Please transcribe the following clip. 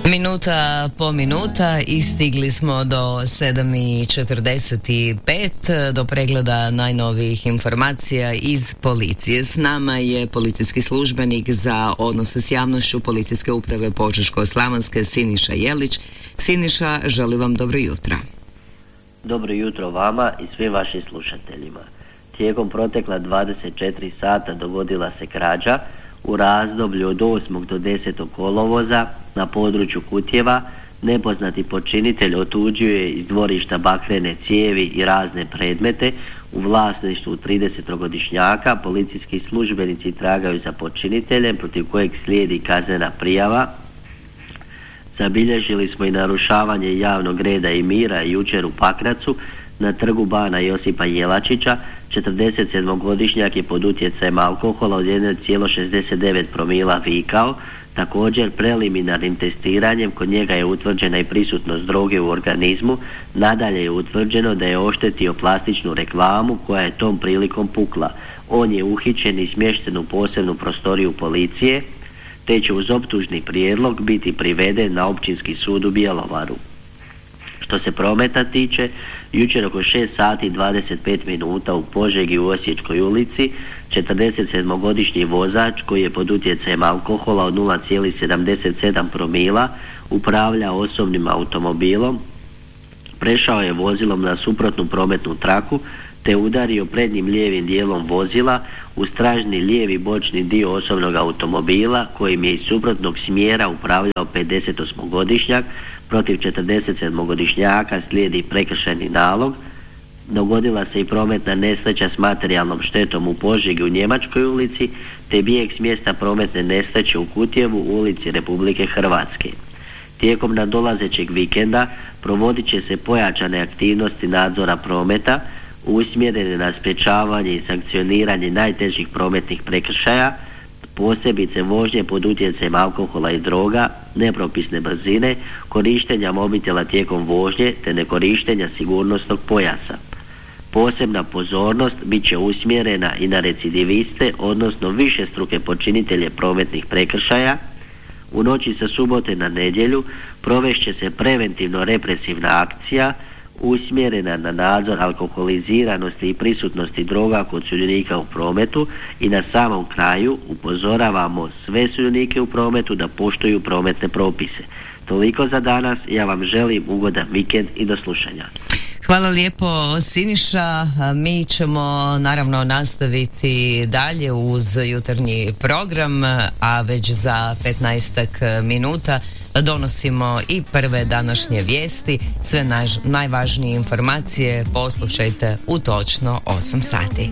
Minuta po minuta i stigli smo do 7:45 do pregleda najnovijih informacija iz policije. S nama je policijski službenik za odnose s javnošću Policijske uprave Požeško-slavonske Siniša Jelić. Siniša, želim vam dobro jutro. Dobro jutro vama i svim vašim slušateljima. Tijekom protekla 24 sata dogodila se krađa u razdoblju od 8. do 10. kolovoza na području Kutjeva. Nepoznati počinitelj otuđio je iz dvorišta bakrene cijevi i razne predmete u vlasništvu 30-godišnjaka. Policijski službenici tragaju za počiniteljem protiv kojeg slijedi kaznena prijava. Zabilježili smo i narušavanje javnog reda i mira jučer u Pakracu na trgu bana Josipa Jelačića. 47-godišnjak je pod utjecajem alkohola od 1,69 promila vikao. Također preliminarnim testiranjem kod njega je utvrđena i prisutnost droge u organizmu. Nadalje je utvrđeno da je oštetio plastičnu reklamu koja je tom prilikom pukla. On je uhićen i smješten u posebnu prostoriju policije, te će uz optužni prijedlog biti priveden na Općinski sud u Bjelovaru. Što se prometa tiče, jučer oko 6 sati i 25 minuta u Požegi u Osječkoj ulici 47-godišnji vozač koji je pod utjecajem alkohola od 0,77 promila upravlja osobnim automobilom, prešao je vozilom na suprotnu prometnu traku te udario prednjim lijevim dijelom vozila u stražni lijevi bočni dio osobnog automobila kojim je iz suprotnog smjera upravljao 58-godišnjak. Protiv 47-godišnjaka slijedi prekršajni nalog. Dogodila se i prometna nesreća s materijalnom štetom u Požegi u Njemačkoj ulici te bijeg s mjesta prometne nesreće u Kutjevu u ulici Republike Hrvatske. Tijekom nadolazećeg vikenda provodit će se pojačane aktivnosti nadzora prometa usmjerene na sprječavanje i sankcioniranje najtežih prometnih prekršaja, posebice vožnje pod utjecajem alkohola i droga, nepropisne brzine, korištenja mobitela tijekom vožnje te nekorištenja sigurnosnog pojasa. Posebna pozornost bit će usmjerena i na recidiviste, odnosno višestruke počinitelje prometnih prekršaja. U noći sa subote na nedjelju provešće se preventivno represivna akcija usmjerena na nadzor alkoholiziranosti i prisutnosti droga kod sudionika u prometu i na samom kraju upozoravamo sve sudionike u prometu da poštuju prometne propise. Toliko za danas, ja vam želim ugodan vikend i do slušanja. Hvala lijepo Siniša, mi ćemo naravno nastaviti dalje uz jutarnji program, a već za 15 minuta donosimo i prve današnje vijesti. Sve najvažnije informacije poslušajte u točno 8 sati.